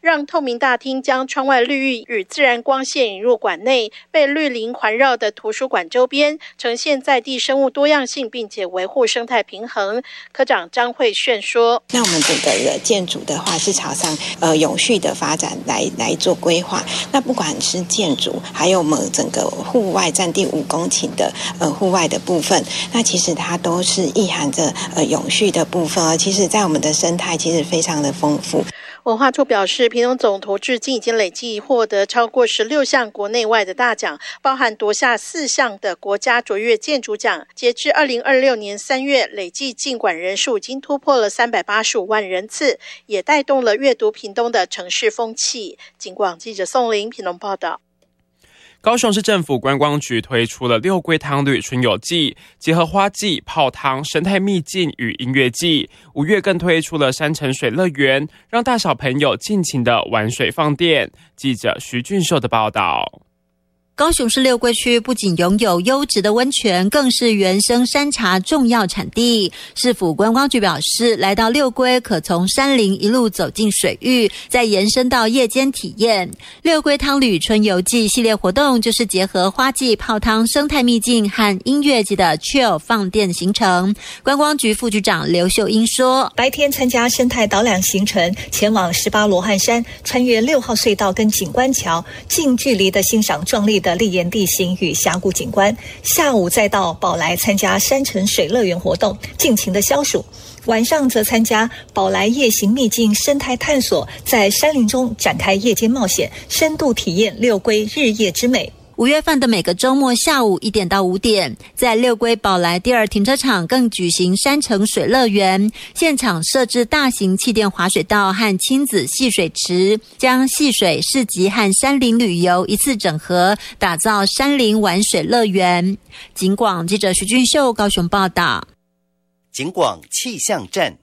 让透明大厅将窗外绿意与自然光线引入馆内，被绿林环绕的图书馆周边呈现在地生物多样性，并且维护生态平衡。科长张慧炫说：“ 那我们整个的建筑的话是朝上永续的发展来做规划。那不管是建筑，还有我们整个户外占地5公顷的户外的部分，那其实它都是意含着永续的部分，其实在我们的生态其实非常的丰富。” 文化处表示，屏东总图至今已经累计获得超过16项国内外的大奖，包含夺下4项的国家卓越建筑奖。截至2026年3月，累计进馆人数已经突破了385万人次，也带动了阅读屏东的城市风气。警广记者宋玲屏东报道。 高雄市政府观光局推出了六龟汤旅春游季，结合花季、泡汤、生态秘境与音乐季。5月更推出了山城水乐园，让大小朋友尽情的玩水放电。记者徐俊秀的报道。 高雄市六龟区不仅拥有优质的温泉，更是原生山茶重要产地。市府观光局表示，来到六龟可从山林一路走进水域，再延伸到夜间体验。六龟汤旅春游季系列活动就是结合花季泡汤、生态秘境和音乐季的 chill 放电行程。观光局副局长刘秀英说， 白天参加生态导览行程，前往18罗汉山，穿越6号隧道跟景观桥，近距离的欣赏壮丽的砾岩地形与峡谷景观，下午再到宝来参加山城水乐园活动，尽情的消暑。晚上则参加宝来夜行秘境生态探索，在山林中展开夜间冒险，深度体验六龟日夜之美。 5月份的每个周末下午1点到5点，在六龟宝来第2停车场更举行山城水乐园，现场设置大型气垫滑水道和亲子戏水池，将戏水、市集和山林旅游一次整合，打造山林玩水乐园。警广记者徐俊秀高雄报道。 警广气象站。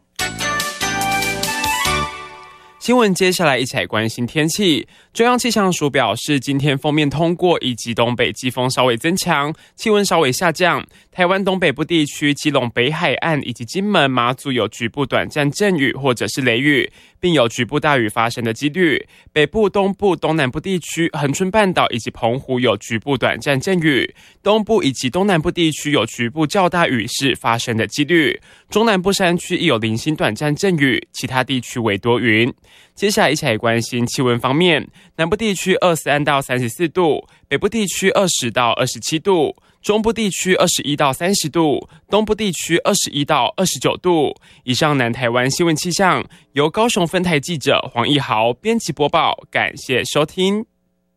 新闻接下来一起来关心天气。中央气象署表示，今天锋面通过以及东北季风稍微增强，气温稍微下降。台湾东北部地区、基隆北海岸以及金门、马祖有局部短暂阵雨或者是雷雨，并有局部大雨发生的几率。北部、东部、东南部地区、恒春半岛以及澎湖有局部短暂阵雨，东部以及东南部地区有局部较大雨势发生的几率。中南部山区亦有零星短暂阵雨，其他地区为多云。接下来一起来关心气温方面，南部地区23到34度，北部地区20到27度，中部地区21到30度，东部地区21到29度。以上南台湾新闻气象由高雄分台记者黄义豪编辑播报，感谢收听。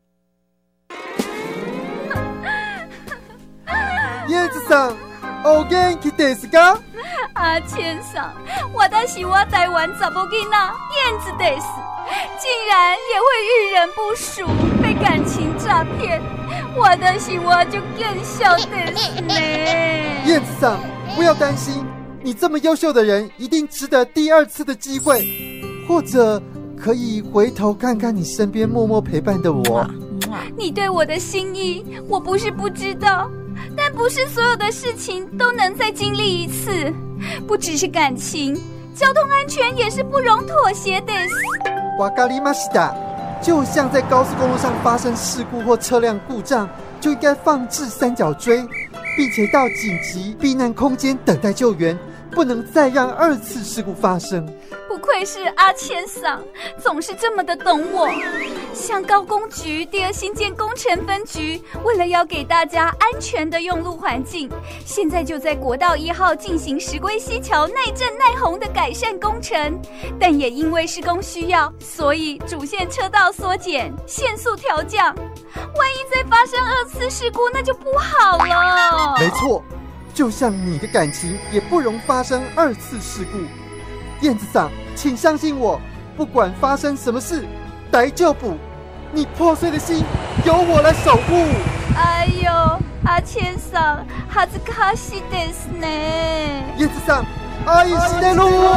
叶子さん、お元気ですか？ 阿千桑，我的是我台湾查某囡仔燕子得死，竟然也会遇人不淑，被感情诈骗。我的是我就更笑得死呢。 燕子桑，不要担心，你这么优秀的人，一定值得第2次的机会，或者可以回头看看你身边默默陪伴的我。 你对我的心意，我不是不知道。但不是所有的事情都能再经历一次，不只是感情，交通安全也是不容妥协的。 わかりました。就像在高速公路上发生事故或车辆故障，就应该放置3角锥，并且到紧急避难空间等待救援，不能再让2次事故发生。 不愧是阿千桑，总是这么的懂我。像高工局第2新建工程分局，为了要给大家安全的用路环境，现在就在国道1号进行石龟溪桥耐震耐洪的改善工程，但也因为施工需要，所以主线车道缩减，限速调降。万一再发生2次事故，那就不好了。 没错，就像你的感情也不容发生2次事故。燕子桑，请相信我，不管发生什么事，大丈夫，你破碎的心由我来守护。 哎呦，阿千桑，恥ずかしいですね。 燕子桑，愛してる。